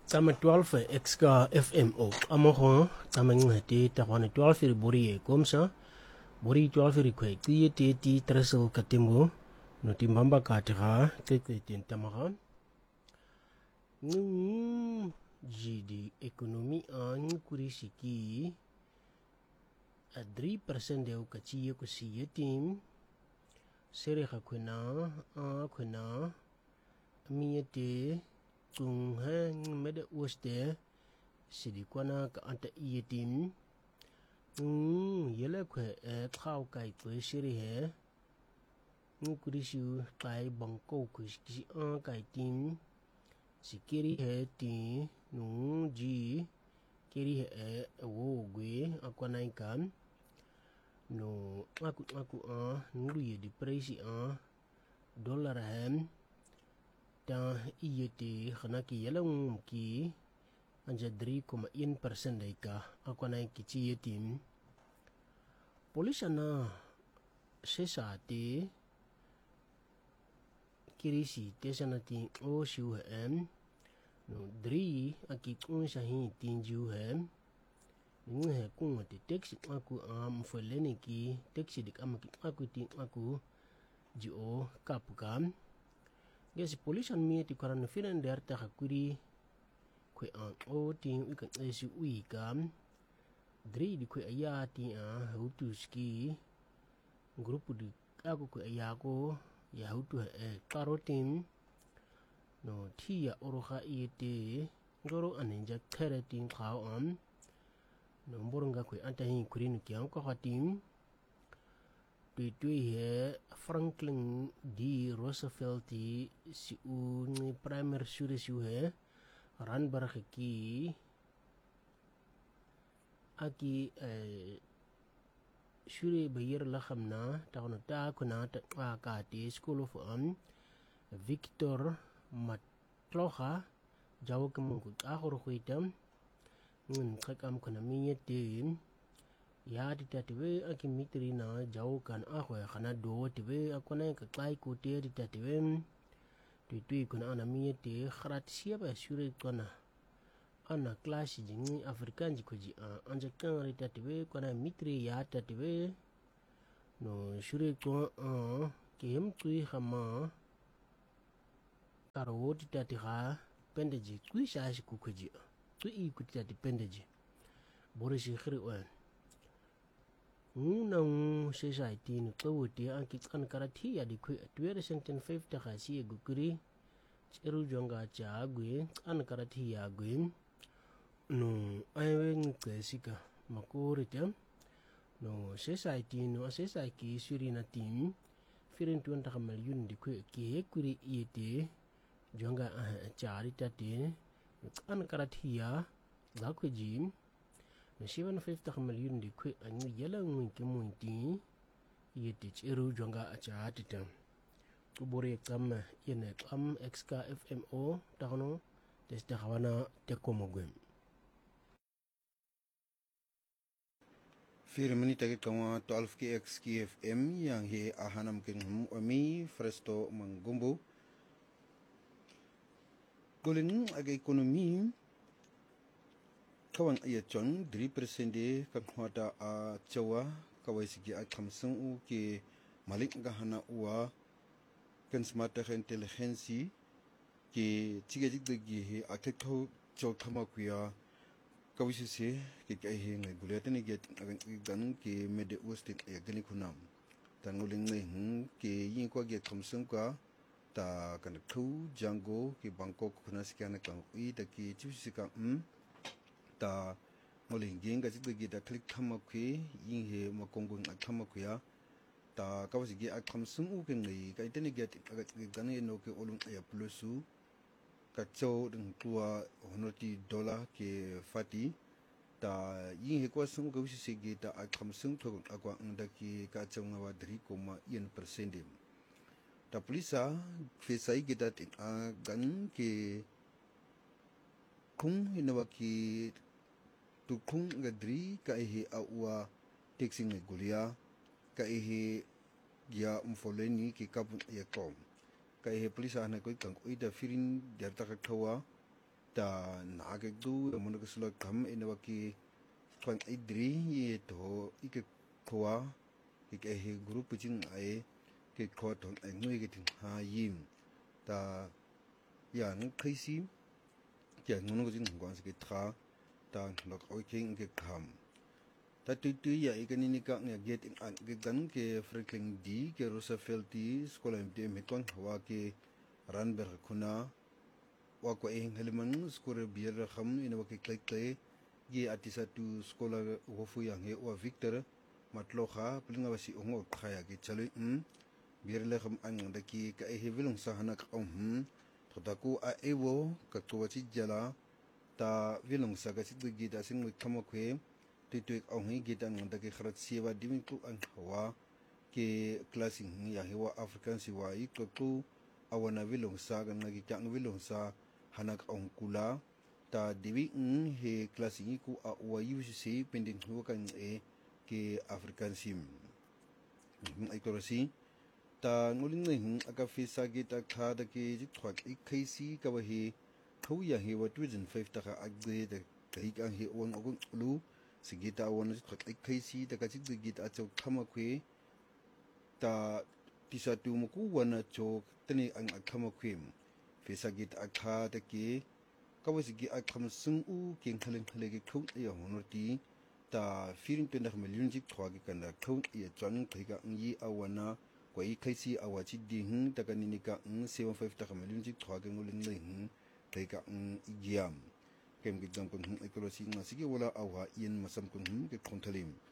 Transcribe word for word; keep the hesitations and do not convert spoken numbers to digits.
Tama twelve exka F M O amoho tama ngati tawane twelve ri bori e komsa bori twelve ri kwe ti ti ti treso katimbo no timbamba katira keke tin tamaha ngu jidi ekonomi an kurisiki a three percent de ukachi ko si yetim sere khakuna a khuna miyete kung hang mede uste sidikwana ka anta yetim ngu yele kwe e khau kai kwe siri he ngu kurishu kai bangko kushi an kai tim sikiri he ti ngu ji kiri he e wo gwe akwana ikan no aku aku a ngu ye di presi a dollar hem ta iyete khanaki yalang ki anja three point one percent daika akwana kichi yetim polisana sesate kirisi tesanati o shu hem no three akikun sahi tinju hem nge kung te taxi aku am foleni ki taxi dik am aku ti aku jo kapkam Yes, police and me to Koran Finan der Takuri que an o ting we can as we come. Dre di que aya ti a how to ski group di ako que ayako ya how to a carotin no tia oroha iete goro aninja keratin kao am no boronga que antahin kurin kian ko hatim. Tui he Franklin D. Roosevelt si un primer sure si he ran barakiki aki sure bayir la khamna tauna ta kuna ta ka ti school of am Victor Matloha jawo kum ku ta hor khuitam ngun khakam kuna miyetin ya di tatiwe aki mitri na jauh kan aku ya karena do tiwe aku na ke klai ku te di tatiwe tui tui kuna ana miye te kharat siapa sure kuna ana kelas jingi Afrikan jiku ji anja kan di tatiwe kuna mitri ya tatiwe no sure kuna kem tui khama karo di tatiha pendeji kui shashi ku kuji tui ku tati pendeji borisi khiri wan nung society ni kawuti ang kitan karati ya di kwe twenty five ta kasi gukuri cheru jonga cha gwe an karati ya gwe no aywen kesika makuri tem no society no society suri na tim firin tuan ta million di kwe ki kuri yete jonga chari tate an karati ya ga kwe jim seven fifty million di kwe anyi yalang ki munti yeti chiru jonga acha titam kubore kam yene kam exka F M O tahono teste hawana tekomogem Vier minuten kama twelve K X K F M yang he ahanam king omi fresto mangumbo golin aga ekonomi kawan ayat chon three percent de kakhwata a chawa kawai sigi a khamsung u ke malik gahana uwa kan smart intelligence ke chige jig de gi he a thekho chaw thama kuya kawai se ke kai he ngai buleta ni get gan ke mede ustit ya gani kunam tanguling ngai hm ke yin ko ge khamsung ka ta kan thu jango ke bangkok khuna sikana kan i ta ki chusika hm ta ngolin genga jiggi da click thama khe yin he ma kongung athama kya ta kawsi gi akham sung u ke ngai kai tene get gane no ke olum ya plusu ka cho ding tua honoti dollar ke fati ta yin he ko sung ko si gi ta akham sung tho akwa nda ki ka chonga wa three point one percent ta polisa fesai gi ta gan ke kung hinawa ki tukung gadri ka ehe awa texting gulia ka ehe ya umfoleni ki kapun ya kom ka ehe polisa na koi kang oi da firin der ta khawa ta nage du mo ke slo kam ina wa ki kwang idri ye to ike kwa ke he group jing ai ke ko ton ai ngui ke tin ha yim ta ya ng khai si ke ngono ko jing ngwan se ke tra ta nok oi king ke kam ta tu tu ya ike ni ni ka nge get in an ke gan ke Franklin D ke Roosevelt D skola de me kon wa ke Ranberg kuna wa ko eng heliman skore bier kham ina wa ke klai klai ye atisa tu skola wo fu yang he wa Victor matlo kha plinga wasi ongo khaya ke chalo um bier le kham an da ki ka he vilung sa hana ka um thoda ku a ewo ka to chi jala ta vilung sa ka chi gi da sing mi kham khwe tu tu ong hi gi da ng da ke khrat siwa dimin ku an wa ke classing ya he wa African si wa i ko ku awana vilung sa ga ngi kyang vilung sa hanak ong kula ta diwi ng he classing ku a wa yu si pending hu kan e ke African sim ai ko si ta nguling ng aka fisa gi ta kha da ke ji thwak i khaisi ka wa he khu ya he wa two thousand five ta ka agde da kai ka he on ogun lu sigi ta won ji thwak i khaisi ta ka ji gi ta chok khama khwe ta tisa tu mu ku wana chok tani ang akhama khwem fisa gi ta kha da ke ka wa sigi akham sung u king khalen khale ge khu ya honorti ta firing twenty million ji thwa gi kan da khu ya chang kai ka yi awana ko i khaisi awachi ding ta kan ni ka seventy-five ta million ji thwa ge nguling leng kai ka yam kem gi jang kun ekolosi nga sigi wala awa yin masam kun ke khonthalim